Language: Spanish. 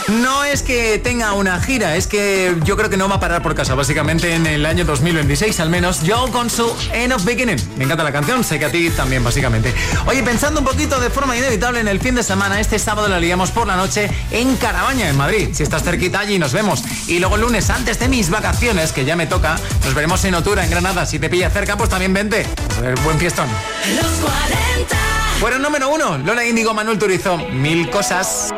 No es que tenga una gira, es que yo creo que no va a parar por casa, básicamente en el año 2026 al menos. Joe con su End of Beginning. Me encanta la canción, sé que a ti también, básicamente. Oye, pensando un poquito de forma inevitable en el fin de semana, este sábado la liamos por la noche en Carabaña, en Madrid. Si estás cerquita, allí nos vemos. Y luego el lunes, antes de mis vacaciones, que ya me toca, nos veremos en Otura, en Granada. Si te pilla cerca, pues también vente. A ver, buen fiestón. Los 40. Fueron número 1, Lola Índigo, Manuel Turizo, Mil Cosas.